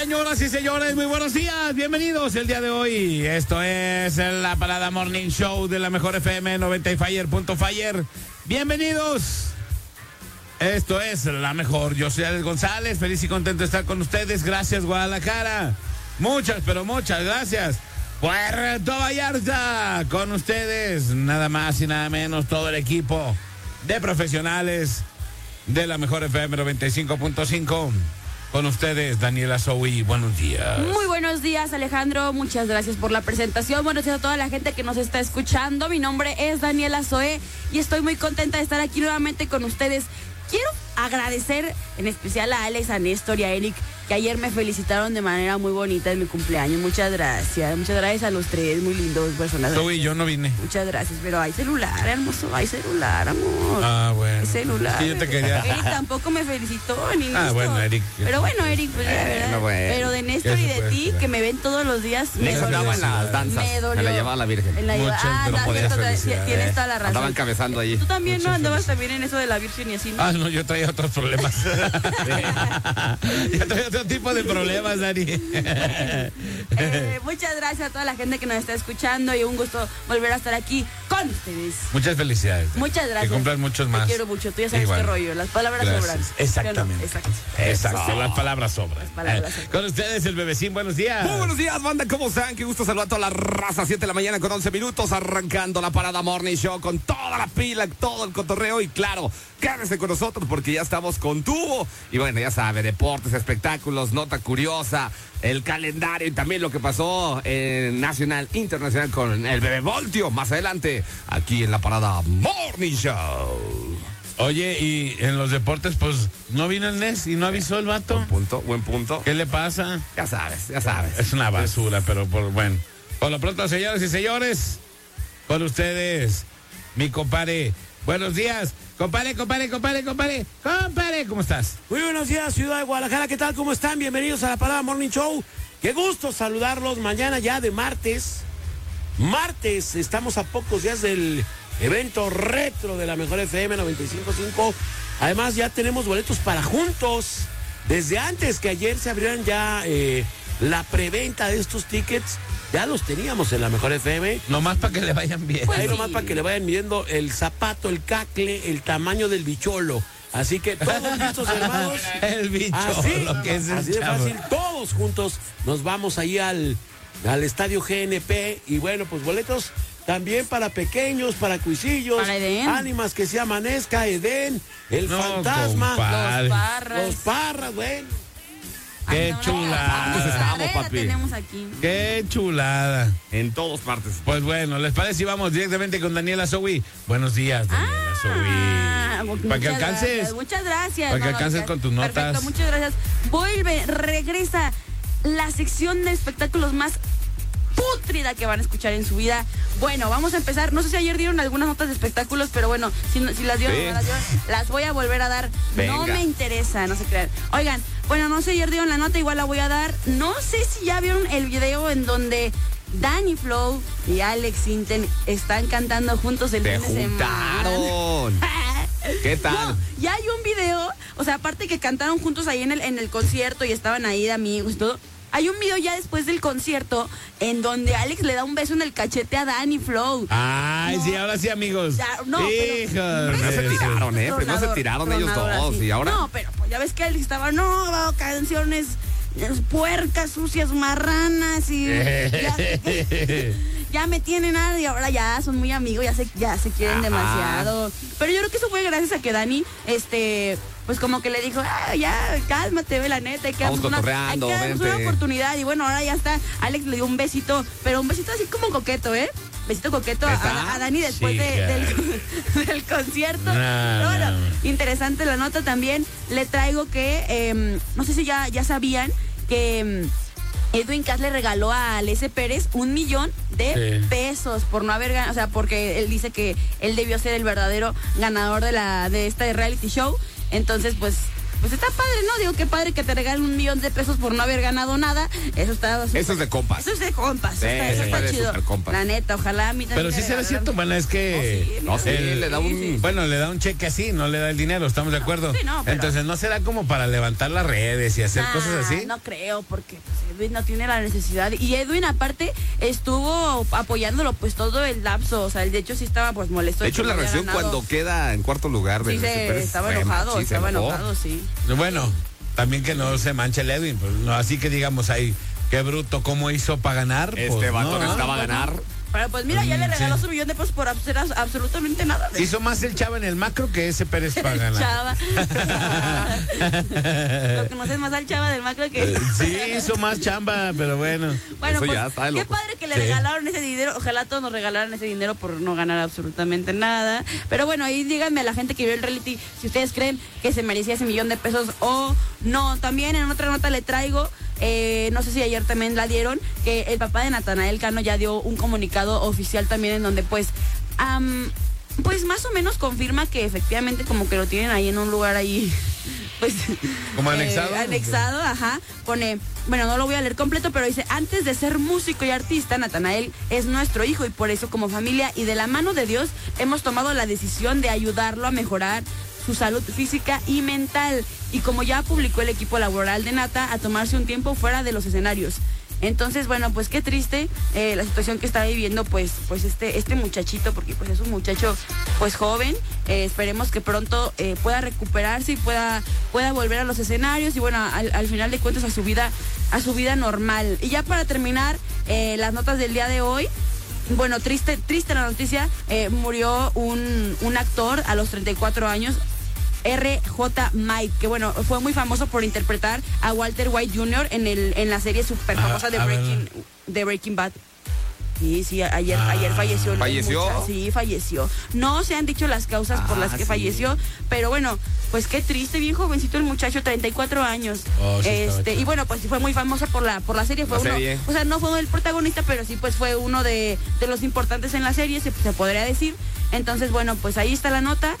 Señoras y señores, muy buenos días, bienvenidos el día de hoy. Esto es la Parada Morning Show de la Mejor FM 90.fire. Bienvenidos. Esto es la mejor. Yo soy Alex González, feliz y contento de estar con ustedes. Gracias, Guadalajara. Muchas, pero muchas gracias. Puerto Vallarta, con ustedes, nada más y nada menos, todo el equipo de profesionales de la Mejor FM 95.5. Con ustedes, Daniela Zoe, buenos días. Muy buenos días, Alejandro, muchas gracias por la presentación. Buenos días a toda la gente que nos está escuchando. Mi nombre es Daniela Zoe y estoy muy contenta de estar aquí nuevamente con ustedes. Quiero agradecer en especial a Alex, a Néstor y a Eric, que ayer me felicitaron de manera muy bonita en mi cumpleaños. Muchas gracias a los tres, muy lindos personas. Zoe, yo no vine. Muchas gracias, pero hay celular, hermoso, hay celular, amor. Ah, bueno. Hay celular. Sí, yo te quería. Eric tampoco me felicitó, ni Néstor. Bueno, Eric. Pero bueno, Eric, pues la verdad. Bueno. Pero de Néstor y de ti, que me ven todos los días, me Néstor dolió. andaba en las danzas. Me dolió. Se la llevaba la Virgen. Muchas, no podías felicitar, tienes toda la razón. Andaba encabezando ahí. Tú también, Muchas ¿no? Andabas felicidades. también en eso de la Virgen y así, ¿no? No, yo traía otros problemas. Yo traía otro tipo de problemas, Dani. Muchas gracias a toda la gente que nos está escuchando y un gusto volver a estar aquí con ustedes. Muchas felicidades. Muchas gracias. Que cumplan muchos más. Te quiero mucho, tú ya sabes Igual. qué rollo, las palabras Gracias. sobran. Exactamente. ¿Sí o no? Exacto, las palabras sobran. palabras sobran. Con ustedes, el bebecín, buenos días. Muy buenos días, banda, ¿cómo están? Qué gusto saludar a toda la raza. 7 de la mañana con 11 minutos, arrancando la Parada Morning Show con toda la pila, todo el cotorreo. Y claro, quédese con nosotros porque ya estamos con tubo. Y bueno, ya sabe, deportes, espectáculos, nota curiosa, el calendario y también lo que pasó en Nacional, Internacional con el Bebé Voltio. Más adelante, aquí en la Parada Morning Show. Oye, y en los deportes, pues, no vino el Nes y no avisó el vato. Buen punto. ¿Qué le pasa? Ya sabes. Es una basura, pero bueno. Por lo pronto, señores y señores, con ustedes, mi compadre. Buenos días, compadre, ¿cómo estás? Muy buenos días, ciudad de Guadalajara, ¿qué tal? ¿Cómo están? Bienvenidos a la Parada Morning Show. Qué gusto saludarlos mañana ya de martes. Martes, estamos a pocos días del evento retro de la Mejor FM 95.5. Además, ya tenemos boletos para juntos. Desde antes que ayer se abrieran ya la preventa de estos tickets, ya los teníamos en la Mejor FM. Nomás para que le vayan bien. Pues Ahí sí. nomás para que le vayan midiendo el zapato, el cacle, el tamaño del bicholo. Así que todos listos, hermanos. El bicho, lo que es el así de chavo. fácil, todos juntos nos vamos ahí al estadio GNP. Y bueno, pues boletos también para pequeños, para cuisillos, Para Edén. ánimas que se amanezca, Edén, el No, fantasma, compadre. los parras, bueno. Qué No, chulada. Entonces estamos, papi. tenemos aquí. Qué chulada. En todas partes. Pues bueno, ¿les parece si vamos directamente con Daniela Zoe? Buenos días, Daniela Zoe. Para que Muchas alcances. gracias, muchas gracias. Para que alcances con tus notas. Perfecto, muchas gracias. Regresa la sección de espectáculos más pútrida que van a escuchar en su vida. Bueno, vamos a empezar. No sé si ayer dieron algunas notas de espectáculos, pero bueno, si las dieron, Sí. no las dieron, las voy a volver a dar. Venga. No me interesa, no se crean. Oigan, bueno, no sé, ayer dieron la nota, igual la voy a dar. No sé si ya vieron el video en donde Danny Flow y Alex Sinten están cantando juntos el Te fin de semana. juntaron. ¿Qué tal? No, ya hay un video, o sea, aparte que cantaron juntos ahí en el concierto y estaban ahí de amigos y todo. Hay un video ya después del concierto en donde Alex le da un beso en el cachete a Danny Flow. Ay, No. sí, ahora sí, amigos. Ya, no, pero- Hijos Primero se de su- tiraron, primero se tiraron ellos Tronador, dos. así. Y ahora. No, pero pues ya ves que Alex estaba, no, canciones puercas, sucias, marranas y ya me tienen nada y ahora ya son muy amigos, ya se quieren Ajá. demasiado. Pero yo creo que eso fue gracias a que Dani, pues como que le dijo, ya, cálmate, ve la neta, hay que Vamos darnos cotorreando, una vente. oportunidad. Y bueno, ahora ya está, Alex le dio un besito, pero un besito así como coqueto, besito coqueto ¿Neta? a Dani después Chica. del concierto. No, Pero bueno, no. interesante la nota también. Le traigo que, no sé si ya sabían que Edwin Cass le regaló a Alessia Pérez 1 millón de Sí. pesos por no haber ganado, o sea, porque él dice que él debió ser el verdadero ganador de este reality show. Entonces, pues, pues está padre, ¿no? Digo, qué padre que te regalen $1,000,000 por no haber ganado nada. Eso está... Eso es de compas. Eso es de compas. Sí, Eso está de chido. super compas. La neta, ojalá a mí también. Pero sí será cierto, bueno, es que... No, sí, le da un... Bueno, le da un cheque así, no le da el dinero, ¿estamos de acuerdo? sí, no, pero- Entonces, ¿no será como para levantar las redes y hacer cosas así? No creo, porque pues, Edwin no tiene la necesidad. Y Edwin, aparte, estuvo apoyándolo pues todo el lapso. O sea, de hecho sí estaba pues molesto. De hecho, que la no había reacción ganado. cuando queda en cuarto lugar de Sí, estaba enojado, sí. Bueno, también que no se manche el Edwin, pues, no, así que digamos ahí, qué bruto, ¿cómo hizo para ganar? Este Pues, vato no, necesitaba pues, ganar. Pero pues mira, ya le regaló sí. su $1,000,000 por hacer absolutamente nada. Hizo más el Chava en el macro que ese Pérez para ganar. Chava. Lo conoces más al Chava del macro que... Sí, hizo más chamba, pero bueno. Bueno, Eso pues ya está de qué locos. padre que le Sí. regalaron ese dinero. Ojalá todos nos regalaran ese dinero por no ganar absolutamente nada. Pero bueno, ahí díganme a la gente que vio el reality si ustedes creen que se merecía ese $1,000,000 o no. También en otra nota le traigo, no sé si ayer también la dieron, que el papá de Natanael Cano ya dio un comunicado oficial también en donde pues más o menos confirma que efectivamente como que lo tienen ahí en un lugar ahí pues ¿Como anexado? Anexado, ajá. Pone, bueno, no lo voy a leer completo, pero dice, antes de ser músico y artista, Natanael es nuestro hijo y por eso como familia y de la mano de Dios hemos tomado la decisión de ayudarlo a mejorar su salud física y mental. Y como ya publicó el equipo laboral de Nata, a tomarse un tiempo fuera de los escenarios. Entonces, bueno, pues qué triste la situación que está viviendo pues este muchachito, porque pues es un muchacho pues joven. Esperemos que pronto pueda recuperarse y pueda volver a los escenarios y bueno, al final de cuentas a su vida normal. Y ya para terminar las notas del día de hoy, bueno, triste la noticia, murió un actor a los 34 años. R.J. Mike, que bueno, fue muy famoso por interpretar a Walter White Jr. en la serie súper famosa de Breaking Bad. Sí, ayer falleció. ¿Falleció? Sí, falleció. No se han dicho las causas por las que sí. falleció, pero bueno, pues qué triste, bien jovencito el muchacho, 34 años. Oh, sí, estaba chido. Y bueno, pues fue muy famosa por la serie. Fue La uno, serie. o sea, no fue el protagonista, pero sí pues fue uno de los importantes en la serie, se podría decir. Entonces, bueno, pues ahí está la nota.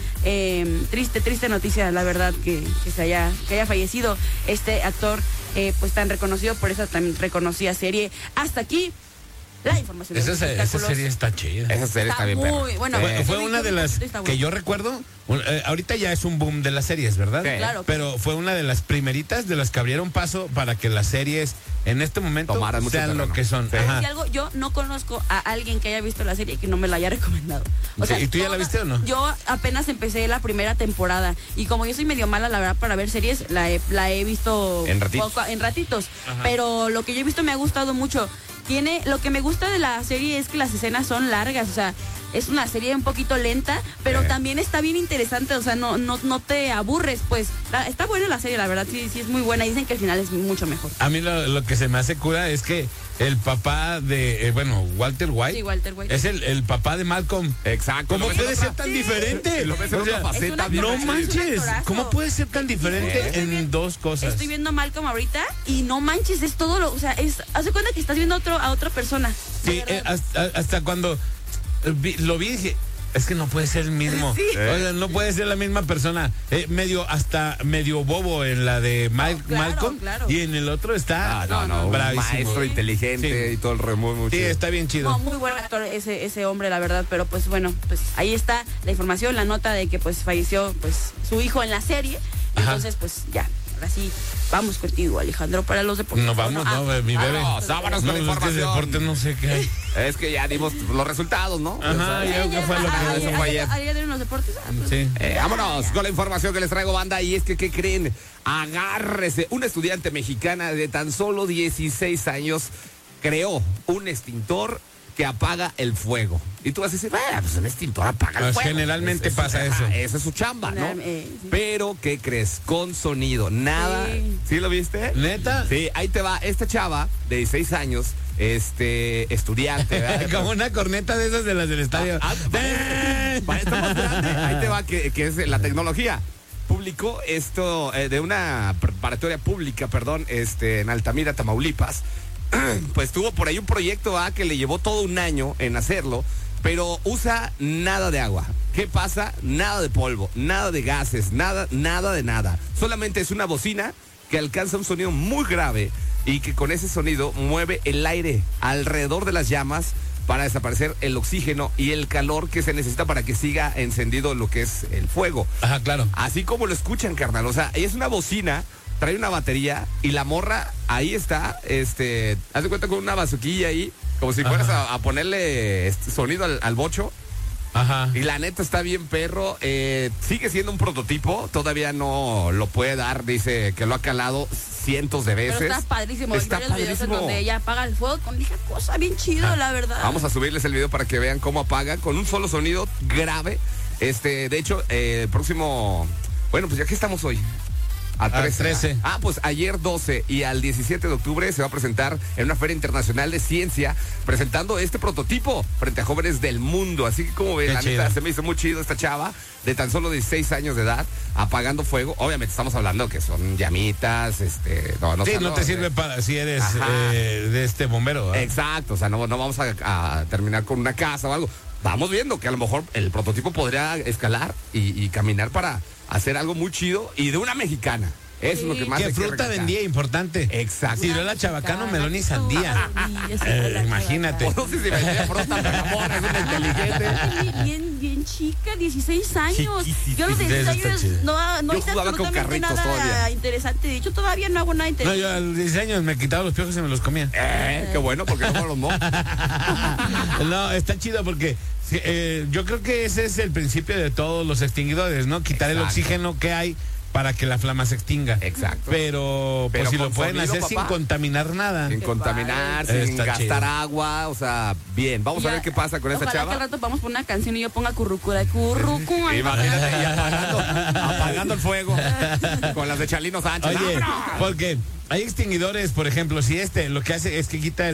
Triste noticia, la verdad, que haya fallecido este actor, pues tan reconocido por esa tan reconocida serie. Hasta aquí la información. de los Esa espectáculos. serie está chida. Esa serie está bien muy perra. bueno. Fue una de las Está bueno. que yo recuerdo. Ahorita ya es un boom de las series, ¿verdad? Sí. Claro. Pero fue una de las primeritas de las que abrieron paso para que las series en este momento Tomaran mucho sean terreno. lo que son. Sí. Ajá. Si algo, yo no conozco a alguien que haya visto la serie y que no me la haya recomendado. Sí, ¿y tú ya la viste o no? Yo apenas empecé la primera temporada y como yo soy medio mala, la verdad, para ver series, la he visto En ratitos. en ratitos. Pero lo que yo he visto me ha gustado mucho. Lo que me gusta de la serie es que las escenas son largas, o sea, es una serie un poquito lenta, pero también está bien interesante, o sea, no te aburres, pues. Está buena la serie, la verdad, sí es muy buena. Dicen que el final es mucho mejor. A mí lo que se me hace cura es que el papá de, Walter White, Sí, Walter White. es el papá de Malcolm. Exacto. ¿Cómo Lo ves puede en ser otra- tan Sí. diferente? Lo ves en O sea, otra faceta. es bien no Es un manches, actorazo. ¿cómo puede ser tan diferente Sí. en dos cosas? Estoy viendo Malcolm ahorita y no manches, es todo o sea, hace cuenta que estás viendo a otra persona. Sí, De verdad. hasta cuando lo vi dije, es que no puede ser el mismo. Sí. O sea, no puede ser la misma persona. Medio bobo en la de Claro, Malcolm claro. y en el otro está Un bravísimo. maestro inteligente Sí. y todo el remo muy Sí, chido. está bien chido. No, muy buen actor ese hombre, la verdad, pero pues bueno, pues ahí está la información, la nota de que pues falleció pues su hijo en la serie. Ajá. Entonces, pues ya, ahora sí, vamos contigo, Alejandro, para los deportes. No vamos, mi bebé. vámonos con la es que información. de deporte no sé qué hay. Es que ya dimos los resultados, ¿no? Ajá, ya que fue lo que eso fue ayer. Ayer de los deportes. Pues, Sí. Vámonos con la información que les traigo, banda. Y es que, ¿qué creen? Agárrese. Una estudiante mexicana de tan solo 16 años creó un extintor que apaga el fuego. Y tú vas a decir, pues un extintor apaga el Pues fuego. generalmente pasa eso. Esa es su chamba, ¿no? Sí. Pero, ¿qué crees? Con sonido. Nada. Sí. ¿Sí lo viste? ¿Neta? Sí, ahí te va. Esta chava de 16 años, estudiante, ¿verdad? Como una corneta de esas de las del estadio. Para esto más grande, ahí te va que es la tecnología. Publicó esto de una preparatoria pública, en Altamira, Tamaulipas. Pues tuvo por ahí un proyecto que le llevó todo un año en hacerlo, pero usa nada de agua. ¿Qué pasa? Nada de polvo, nada de gases, nada de nada. Solamente es una bocina que alcanza un sonido muy grave y que con ese sonido mueve el aire alrededor de las llamas para desaparecer el oxígeno y el calor que se necesita para que siga encendido lo que es el fuego. Ajá, claro. Así como lo escuchan, carnal. O sea, es una bocina, trae una batería y la morra ahí está, haz de cuenta con una bazuquilla ahí, como si fueras a ponerle sonido al bocho. Ajá. Y la neta está bien, perro. Sigue siendo un prototipo. Todavía no lo puede dar. Dice que lo ha calado cientos de veces. Pero está padrísimo. Está Hay varios videos en padrísimo. donde ella apaga el fuego con hija cosa bien chido, la verdad. Vamos a subirles el video para que vean cómo apaga con un solo sonido grave. De hecho, el próximo... Bueno, pues ya que estamos hoy. A 13. Pues ayer 12 y al 17 de octubre se va a presentar en una feria internacional de ciencia presentando este prototipo frente a jóvenes del mundo. Así que como ven, la neta, se me hizo muy chido esta chava de tan solo 16 años de edad apagando fuego. Obviamente estamos hablando que son llamitas, no te sirve para si eres de bombero. ¿Eh? Exacto, o sea, no vamos a terminar con una casa o algo. Vamos viendo que a lo mejor el prototipo podría escalar y caminar para hacer algo muy chido y de una mexicana. Eso es lo que más ¿Qué fruta vendía? Importante. Exacto. Ciruela, chabacano, melón y sandía. Imagínate. No sé si vendía fruta, pero amor, es una inteligente. Bien chica, 16 años. Chiquisísima. Yo a los 16 años no Yo hice jugaba con absolutamente carritos nada todavía. interesante. De hecho, todavía no hago nada No, interesante. yo a los 16 años me quitaba los piojos y me los comía. Qué bueno, porque no me los mojo. No, está chido porque yo creo que ese es el principio de todos los extinguidores, ¿no? Quitar el oxígeno que hay para que la flama se extinga. Exacto. Pero pues si lo con pueden sonido, hacer papá, sin contaminar nada. sin contaminar, padre. sin Está gastar chido. agua, o sea, bien. Vamos a ver qué pasa con esta Ojalá chava. que al rato vamos por una canción y yo ponga currucura, currucura. Imagínate, y apagando el fuego con las de Chalino Sánchez. Oye, ¡Vámonos! porque hay extinguidores, por ejemplo, si lo que hace es que quita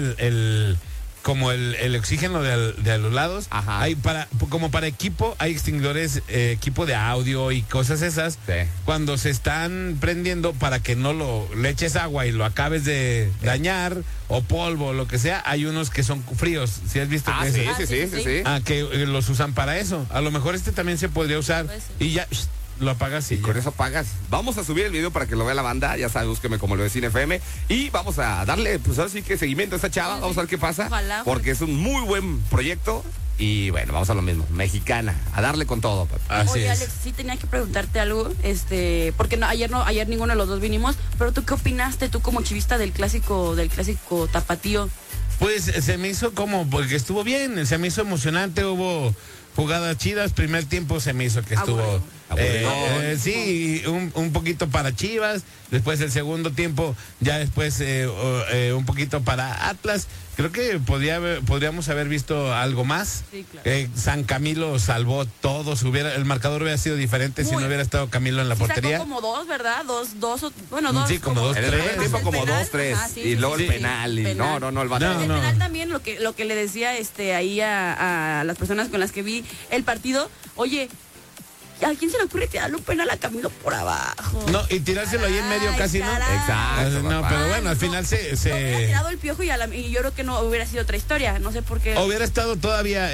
como el oxígeno de los lados. Ajá. Como para equipo, hay extinguidores, equipo de audio y cosas esas. Sí. Cuando se están prendiendo para que no le eches agua y lo acabes de dañar, o polvo, o lo que sea, hay unos que son fríos. ¿Sí has visto que sí. que los usan para eso? A lo mejor también se podría usar Puede ser. y ya lo apagas y Y con eso pagas. Vamos a subir el video para que lo vea la banda. Ya sabes, búsqueme como lo de Cine FM. Y vamos a darle, pues así que seguimiento a esta chava. Vamos a ver qué pasa. Ojalá, porque es un muy buen proyecto. Y bueno, vamos a lo mismo. Mexicana. A darle con todo, papi. así Oye, es. Alex, sí tenía que preguntarte algo, porque ayer ninguno de los dos vinimos, pero ¿tú qué opinaste tú como chivista del clásico tapatío? Pues se me hizo porque estuvo bien, se me hizo emocionante, hubo jugadas chidas, primer tiempo se me hizo que estuvo Aburridón. sí, un poquito para Chivas, después el segundo tiempo, ya después un poquito para Atlas. Creo que podríamos haber visto algo más. Sí, claro. San Camilo salvó todos, el marcador hubiera sido diferente si no hubiera estado Camilo en la portería. Sacó como dos, ¿verdad? Dos, dos. Sí, como dos, En el primer tiempo como penal. 2-3. Ajá, sí, y sí, luego sí, el sí. penal. Y Penal. no, el No, En el no. penal también lo que le decía ahí a las personas con las que vi el partido, oye, ¿a quién se le ocurre tirarle un penal a Camilo por abajo? No, y tirárselo ahí en medio Ay, casi, ¿no? caray. Exacto. No, papá. pero bueno, al final Lo hubiera tirado el Piojo y yo creo que no hubiera sido otra historia. No sé por qué. hubiera estado todavía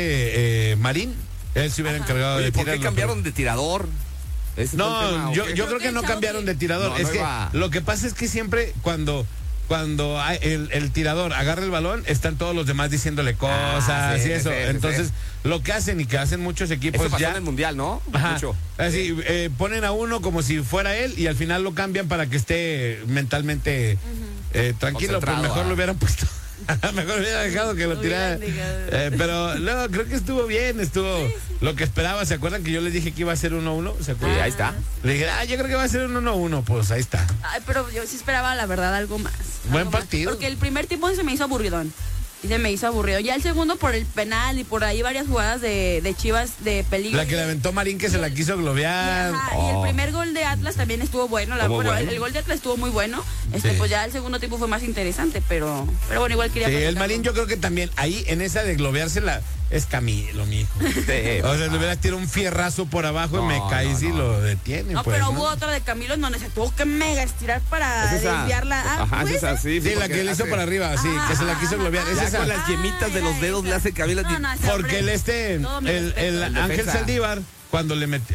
Marín, él se hubiera encargado Oye, de ¿por qué tirarlo. cambiaron de tirador? ¿Ese fue el tema, No, o yo qué? creo que no cambiaron de tirador. No, es no que iba. lo que pasa es que siempre cuando hay el tirador agarra el balón, están todos los demás diciéndole cosas sí, y eso. sí, sí, Entonces, sí. lo que hacen y que hacen muchos equipos Eso pasó ya. en el Mundial, ¿no? Ajá. Mucho. Así, ponen a uno como si fuera él y al final lo cambian para que esté mentalmente tranquilo. Pues Concentrado, mejor lo hubieran puesto. Mejor hubiera dejado que lo tirara. Pero no, creo que estuvo bien, lo que esperaba. ¿Se acuerdan que yo les dije que iba a ser 1-1? ¿Se Sí, acuerdan? ahí está. Le dije, yo creo que va a ser un 1-1. Pues ahí está. Ay, pero yo sí esperaba, la verdad, algo más. Buen Algo más. partido. Porque el primer tiempo se me hizo aburridón. Y se me hizo aburrido. Ya el segundo por el penal y por ahí varias jugadas de Chivas de peligro. La que le aventó Marín que se la quiso globear. Ajá, y el primer gol de Atlas también estuvo bueno. Estuvo bueno. El gol de Atlas estuvo muy bueno. Sí. Pues ya el segundo tiempo fue más interesante, pero bueno, igual quería Sí, el platicarlo. Marín yo creo que también ahí en esa de globeársela, es Camilo, mijo. Sí, O sea, le hubiera tirado un fierrazo por abajo y me caí y lo detiene. No, pues, pero ¿no? hubo otra de Camilo donde se tuvo que mega estirar para Es esa. desviarla. Ajá, ¿fue es esa, esa? sí, Sí, la que le hizo para arriba, sí, que se la quiso globear. Es Ya esa. con las yemitas de los dedos le hace Camilo. No, no, ese Porque hombre, todo mi el respeto. Ángel defensa. Saldívar, cuando le metió,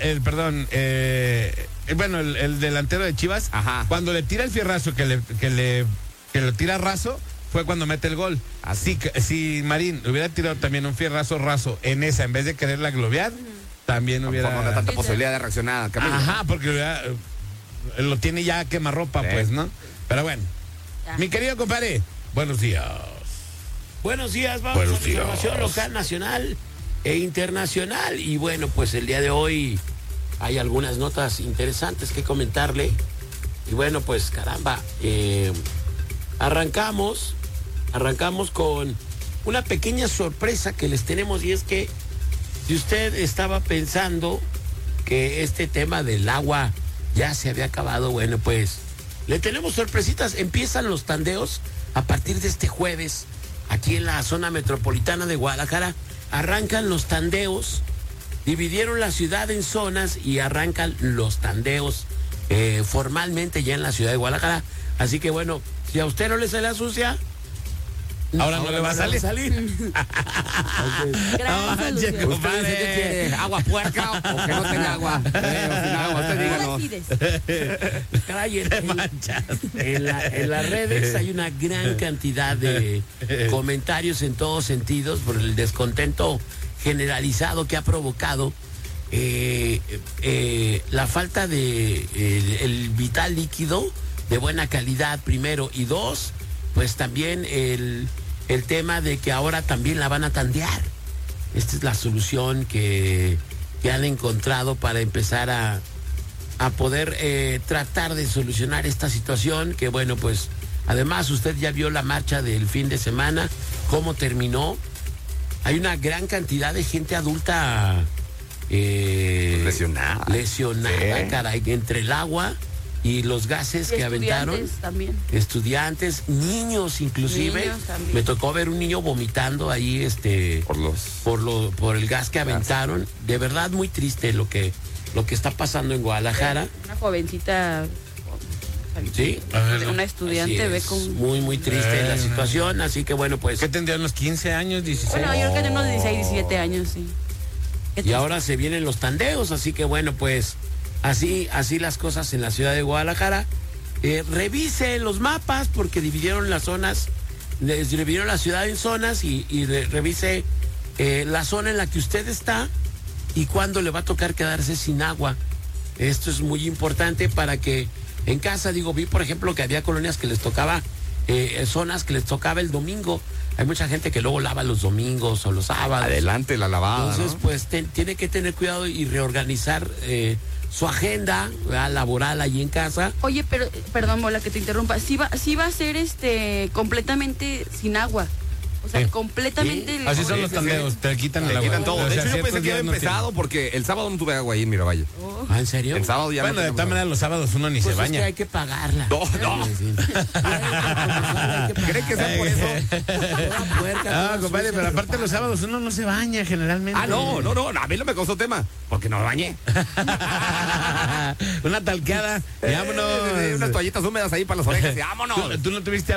el delantero de Chivas, Ajá. cuando le tira el fierrazo que lo tira raso, fue cuando mete el gol. Así que si Marín hubiera tirado también un fierrazo raso en esa, en vez de quererla globear, también No hubiera. da tanta posibilidad de reaccionar, Camilo. Ajá, porque lo tiene ya a quemarropa, Sí. pues, ¿no? Pero bueno, Ya. mi querido compadre, buenos días. Buenos días, vamos Buenos a la información días. local, nacional e internacional. Y bueno, pues el día de hoy hay algunas notas interesantes que comentarle. Y bueno, pues caramba, arrancamos con una pequeña sorpresa que les tenemos, y es que si usted estaba pensando que este tema del agua ya se había acabado, bueno, pues le tenemos sorpresitas. Empiezan los tandeos a partir de este jueves aquí en la zona metropolitana de Guadalajara. Arrancan los tandeos, dividieron la ciudad en zonas y arrancan los tandeos formalmente ya en la ciudad de Guadalajara. Así que bueno, si a usted no le sale la sucia, Ahora no le va a salir. Gran No, solución. che, ¿Usted dice que quiere agua puerca o que no tenga agua? O sin agua, usted ¿Cómo díganos. decides? caray, Manchas. en las redes hay una gran cantidad de comentarios en todos sentidos por el descontento generalizado que ha provocado la falta de el vital líquido de buena calidad, primero, y dos, pues también el tema de que ahora también la van a tandear. Esta es la solución que han encontrado para empezar a poder tratar de solucionar esta situación, que bueno, pues además usted ya vio la marcha del fin de semana, cómo terminó. Hay una gran cantidad de gente adulta Lesionada. lesionada, Sí. caray, entre el agua y los gases que aventaron. Estudiantes también. Estudiantes, niños inclusive. Niños también. Me tocó ver un niño vomitando ahí por el gas que aventaron. De verdad muy triste lo que está pasando en Guadalajara. Una jovencita. Sí. Una Así estudiante ve es, con. muy muy triste la situación, así que bueno, pues ¿Qué tendría unos 15 años, 16? Bueno, yo creo que de unos 16, 17 años, sí. y ahora se vienen los tandeos, así que bueno, pues así las cosas en la ciudad de Guadalajara. Revise los mapas porque dividieron las zonas, dividieron la ciudad en zonas y revise la zona en la que usted está y cuándo le va a tocar quedarse sin agua. Esto es muy importante para que en casa, vi por ejemplo que había colonias que les tocaba, zonas que les tocaba el domingo. Hay mucha gente que luego lava los domingos o los sábados. Adelante la lavada. Entonces, ¿no? pues tiene que tener cuidado y reorganizar su agenda, ¿verdad?, laboral allí en casa. Oye, pero, perdón, Mola, que te interrumpa. Sí va a ser completamente sin agua. O sea, Sí. completamente. Sí. Así son los tandeos, te quitan el Le agua. quitan todo. O De sea, hecho, yo ciertos pensé que días había no tiene. empezado porque el sábado no tuve agua ahí en Miravalle. ¿Ah, en serio? El sábado ya Bueno, no de tenemos todas agua. maneras los sábados uno ni Pues se es que baña. hay que pagarla. No, no. Sí. ¿Cree que sea por eso? Ah, compadre, pero aparte los sábados uno no se baña generalmente. Ah, no, a mí no me causó tema, porque no me bañé. Una talqueada. Y vámonos. Unas toallitas húmedas ahí para las orejas y vámonos. ¿Tú no tuviste